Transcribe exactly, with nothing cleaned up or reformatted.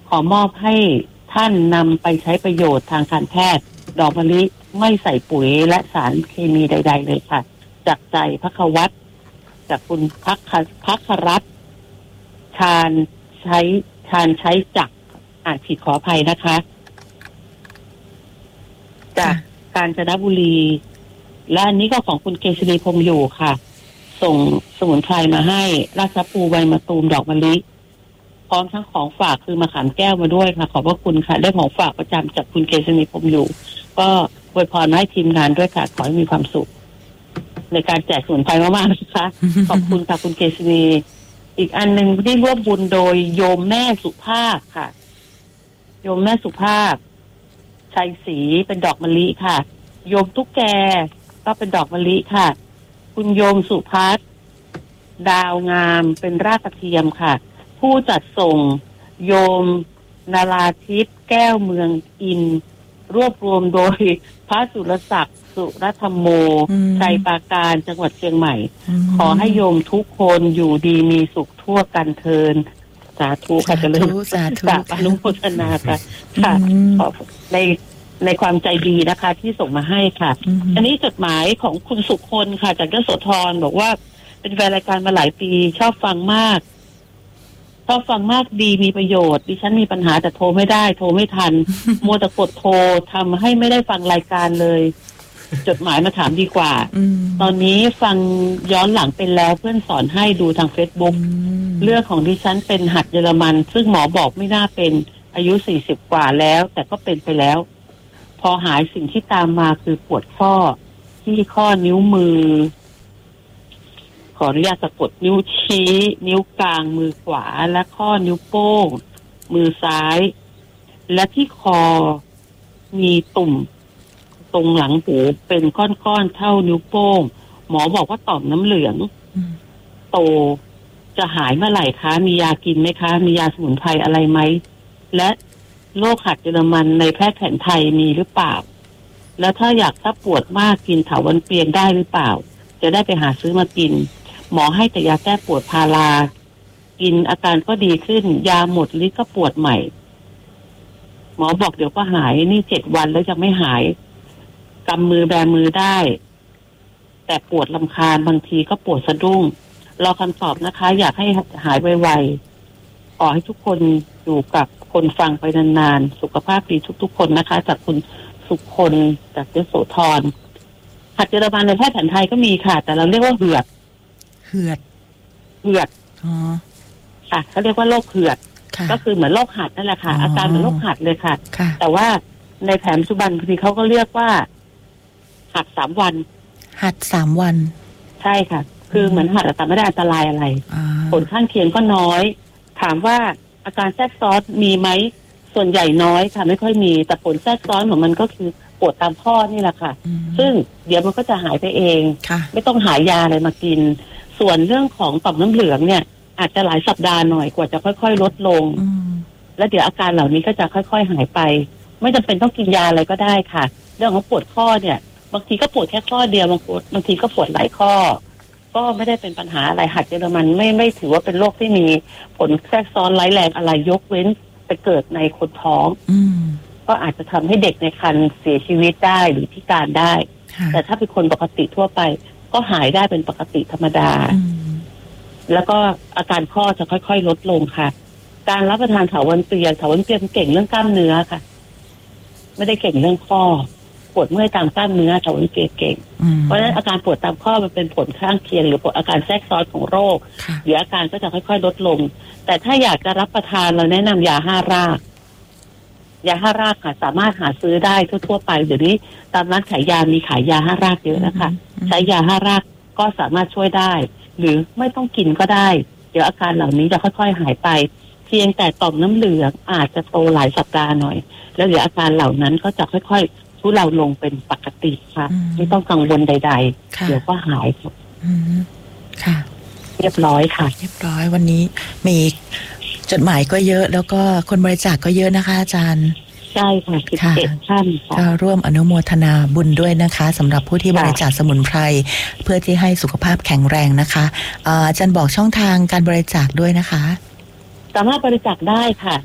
ขอมอบให้ท่านนำไปใช้ประโยชน์ทางการแพทย์ดอกมะลิไม่ใส่ปุ๋ยและสารเคมีใดๆเลยค่ะจากใจพระควัตจากคุณพักพักรัตน์ชาญใช้ชาญใช้จักรอ่านผิดขออภัยนะคะจากกาญจนบุรีและอันนี้ก็ของคุณเกษรีพรหมอยู่ค่ะส่งสมุนไพรมาให้ราชปูใบมะตูมดอกมะลิพร้อมทั้งของฝากคือมะขามแก้วมาด้วยค่ะขอบพระคุณค่ะได้ของฝากประจำจากคุณเกษรีพรหมอยู่ก็อวยพรให้ทีมงานด้วยค่ะขอให้มีความสุขในการแจกสมุนไพรมากๆนะคะขอบคุณค่ะคุณเกษรีอีกอันหนึ่งที่ร่วมบุญโดยโยมแม่สุภาพค่ะโยมแม่สุภาพชัยศรีเป็นดอกมะลิค่ะโยมตุ๊กแกก็เป็นดอกมะลิค่ะคุณโยมสุภัสดาวงามเป็นรากกระเทียมค่ะผู้จัดส่งโยมนาราทิพย์แก้วเมืองอินรวบรวมโดยพระสุรศักดิ์สุรธรรมโมชัยปราการจังหวัดเชียงใหม่ขอให้โยมทุกคนอยู่ดีมีสุขทั่วกันเทินสาธุค่ะจะเริ่มสาธุอนุโมทนาค่ะค่ะขอในในความใจดีนะคะที่ส่งมาให้ค่ะอันนี้จดหมายของคุณสุคนค่ะจากยโสธรบอกว่าเป็นแฟนรายการมาหลายปีชอบฟังมากชอบฟังมากดีมีประโยชน์ดิฉันมีปัญหาแต่โทรไม่ได้โทรไม่ทันมัวแต่กดโทรทำให้ไม่ได้ฟังรายการเลยจดหมายมาถามดีกว่าตอนนี้ฟังย้อนหลังเป็นแล้วเพื่อนสอนให้ดูทาง Facebook เรื่องของดิฉันเป็นหัดเยอรมันซึ่งหมอบอกไม่น่าเป็นอายุสี่สิบกว่าแล้วแต่ก็เป็นไปแล้วพอหายสิ่งที่ตามมาคือปวดข้อที่ข้อนิ้วมือขออนุญาตสะกดนิ้วชี้นิ้วกลางมือขวาและข้อนิ้วโป้งมือซ้ายและที่คอมีตุ่มตรงหลังหูเป็นก้อนๆเท่านิ้วโป้งหมอบอกว่าต่อมน้ำเหลืองโตจะหายเมื่อไหร่คะมียากินไหมคะมียาสมุนไพรอะไรไหมและโรคหัดเยอรมันในแพทย์แผนไทยมีหรือเปล่าแล้วถ้าอยากถ้าปวดมากกินเถาวัลย์เปียนได้หรือเปล่าจะได้ไปหาซื้อมากินหมอให้แต่ยาแก้ปวดพารากินอาการก็ดีขึ้นยาหมดฤทธิ์ก็ปวดใหม่หมอบอกเดี๋ยวก็หายนี่เจ็ดวันแล้วยังไม่หายกำมือแบมือได้แต่ปวดลำคาญบางทีก็ปวดสะดุ้งรอคำตอบนะคะอยากให้หายไวๆขอให้ทุกคนอยู่กับคนฟังไปนานๆสุขภาพดีทุกๆคนนะคะจากคุณสุคนจากยโสธรหัดเยอรมันในแพทย์แผนไทยก็มีค่ะแต่เราเรียกว่าเหือดเหือดเหือดอ๋อค่ะเขาเรียกว่าโรคเหือดก็คือเหมือนโรคหัดนั่นแหละค่ะอาการเหมือนโรคหัดเลยค่ะแต่ว่าในแผนปัจจุบันพอดีเขาก็เรียกว่าหัดสามวันหัดสามวันใช่ค่ะคือเหมือนหัดแต่ไม่ได้อันตรายอะไรผลข้างเคียงก็น้อยถามว่าอาการแทรกซ้อนมีไหมส่วนใหญ่น้อยค่ะไม่ค่อยมีแต่ผลแทรกซ้อนของมันก็คือปวดตามข้อนี่แหละค่ะซึ่งเดี๋ยวมันก็จะหายไปเองไม่ต้องหายาอะไรมากินส่วนเรื่องของต่อมน้ำเหลืองเนี่ยอาจจะหลายสัปดาห์หน่อยกว่าจะค่อยๆลดลงแล้วเดี๋ยวอาการเหล่านี้ก็จะค่อยๆหายไปไม่จำเป็นต้องกินยาอะไรก็ได้ค่ะเรื่องของปวดข้อเนี่ยบางทีก็ปวดแค่ข้อเดียวบางปวดบางทีก็ปวดหลายข้อก็ไม่ได้เป็นปัญหาอะไรหัดเยอรมันไม่ไม่ถือว่าเป็นโรคที่มีผลแทรกซ้อนร้ายแรงอะไรยกเว้นไปเกิดในคนท้องก็อาจจะทำให้เด็กในครรภ์เสียชีวิตได้หรือพิการได้แต่ถ้าเป็นคนปกติทั่วไปก็หายได้เป็นปกติธรรมดาแล้วก็อาการข้อจะค่อยๆลดลงค่ะการรับประทานเถาวัลย์เปียนเถาวัลย์เปียนเก่งเรื่องกล้ามเนื้อค่ะไม่ได้เก่งเรื่องข้อปวดเมื่อยตามกล้ามเนื้อเถาวัลย์เปียนเก่งเพราะฉะนั้นอาการปวดตามข้อมันเป็นผลข้างเคียงหรืออาการแทรกซ้อนของโรคเดี๋ยวอาการก็จะค่อยๆลดลงแต่ถ้าอยากจะรับประทานเราแนะนำยาห้ารากยาห้ารากค่ะสามารถหาซื้อได้ทั่วๆไปเดี๋ยวนี้ตามร้านขายยามีขายยาห้ารากเยอะนะคะใช้ยาห้ารากก็สามารถช่วยได้หรือไม่ต้องกินก็ได้เดี๋ยวอาการเหล่านี้จะค่อยๆหายไปเพียงแต่ต่อมน้ำเหลืองอาจจะโตหลายสัปดาห์หน่อยแล้วเดี๋ยวอาการเหล่านั้นก็จะค่อยๆทุเลาลงเป็นปกติค่ะไม่ต้องกังวลใดๆเดี๋ยวก็หายค่ะเรียบร้อยค่ะเรียบร้อยวันนี้มีจดหมายก็เยอะแล้วก็คนบริจาคก็เยอะนะคะอาจารย์ใช่ค่ะสิบเจ็ดท่านก็ร่วมอนุโมทนาบุญด้วยนะคะสำหรับผู้ที่บริจาคสมุนไพรเพื่อที่ให้สุขภาพแข็งแรงนะคะอาจารย์บอกช่องทางการบริจาคด้วยนะคะสามารถบริจาคได้ค่ะ